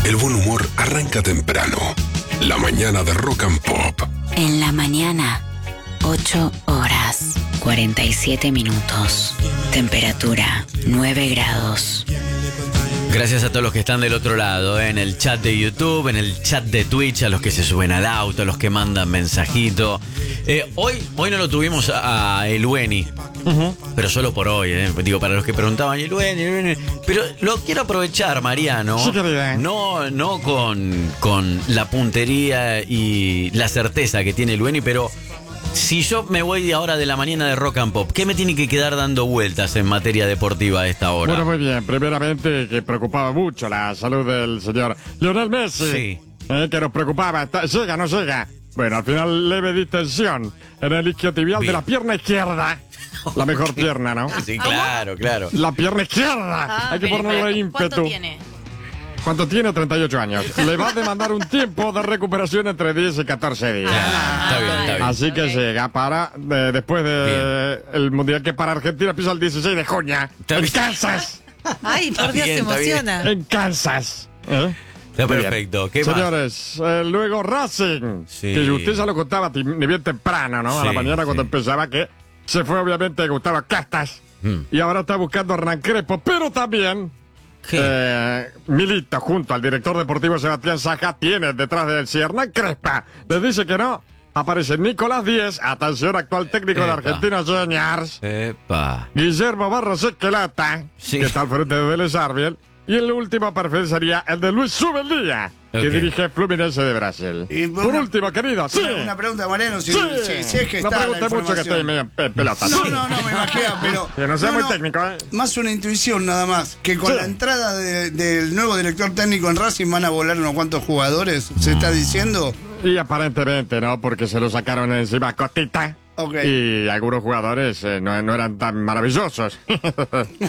El buen humor arranca temprano. La mañana de Rock and Pop. En la mañana, 8 horas, 47 minutos. Temperatura, 9 grados. Gracias a todos los que están del otro lado, en el chat de YouTube, en el chat de Twitch, a los que se suben al auto, a los que mandan mensajito. Hoy no lo tuvimos a Elueni, pero solo por hoy, digo, para los que preguntaban, Elueni. Pero lo quiero aprovechar, Mariano, Sí, querida. no con la puntería y la certeza que tiene Elueni, pero si yo me voy ahora de la mañana de Rock and Pop, ¿qué me tiene que quedar dando vueltas en materia deportiva a esta hora? Bueno, muy bien. Primeramente, que preocupaba mucho la salud del señor Lionel Messi. Sí. Que nos preocupaba. ¿Llega o no llega? Bueno, al final leve distensión en el isquiotibial de Bien. la pierna izquierda. La mejor pierna, ¿no? Sí, claro. La pierna izquierda. Hay que ponerle ímpetu. ¿Cuánto tiene? ¿Cuánto tiene? 38 años. Le va a demandar un tiempo de recuperación entre 10 y 14 días. Está bien. Así que Ok. llega para después del Mundial, que para Argentina empieza el 16 de junio. Está En bien. Kansas. Ay, por Dios, se Está bien. emociona. En Kansas. Está perfecto. ¿Qué más? Señores, luego Racing, Sí. que usted ya lo contaba ni bien temprano, ¿no? A la Sí, mañana cuando sí. empezaba, que se fue obviamente Gustavo Castas y ahora está buscando a Hernán Crespo, pero también Milito, junto al director deportivo Sebastián Saja, tiene detrás de él si Hernán Crespa les dice que no, aparece Nicolás Díez, atención, actual técnico de Epa. Argentinos Juniors, Epa. Guillermo Barros Esquelata, Sí. que está al frente de Vélez Arfiel, y el último perfil sería el de Luis Subeldía, que Ok. dirige Fluminense de Brasil. Y Por último, querido, sí. Una pregunta, Mariano, si Sí. es que No está la pregunte mucho, que información. estoy medio en pelota. No, Sí. no, me imagino, pero... Que no sea muy técnico, ¿eh? Más una intuición nada más, que con Sí. la entrada del nuevo director técnico en Racing van a volar unos cuantos jugadores, ¿se está diciendo? Y aparentemente no, porque se lo sacaron encima a Costita. Ok. Y algunos jugadores no eran tan maravillosos.